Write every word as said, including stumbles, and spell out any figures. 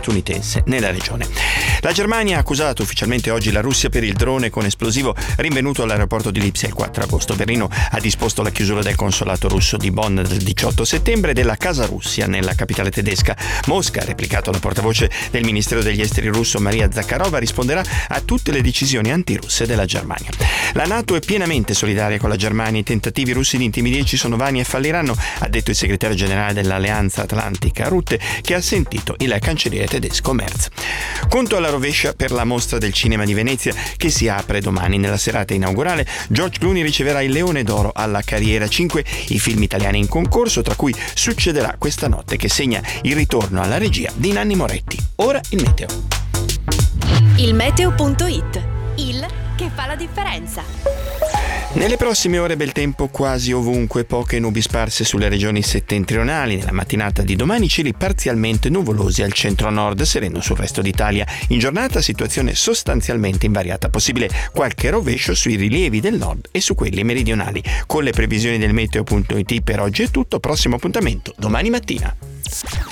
statunitense nella regione. La Germania ha accusato ufficialmente oggi la Russia per il drone con esplosivo rinvenuto all'aeroporto di Lipsia il quattro agosto. Berlino ha disposto la chiusura del consolato russo di Bonn del diciotto settembre e della Casa Russia nella capitale tedesca. Mosca, ha replicato la portavoce del Ministero degli Esteri russo Maria Zakharova, risponderà a tutte le decisioni antirusse della Germania. La NATO è pienamente solidaria con la Germania. I tentativi russi di intimidirci sono vani e falliranno, ha detto il segretario generale dell'Alleanza Atlantica Rutte, che ha sentito il cancelliere tedesco Merz. Conto alla rovescia per la mostra del cinema di Venezia che si apre domani. Nella serata inaugurale George Clooney riceverà il Leone d'Oro alla carriera. Cinque i film italiani in concorso, tra cui Succederà questa notte, che segna il ritorno alla regia di Nanni Moretti. Ora il meteo. Il meteo punto it, il che fa la differenza. Nelle prossime ore bel tempo quasi ovunque, poche nubi sparse sulle regioni settentrionali. Nella mattinata di domani cieli parzialmente nuvolosi al centro-nord, sereno sul resto d'Italia. In giornata situazione sostanzialmente invariata, possibile qualche rovescio sui rilievi del nord e su quelli meridionali. Con le previsioni del meteo punto it per oggi è tutto, prossimo appuntamento domani mattina.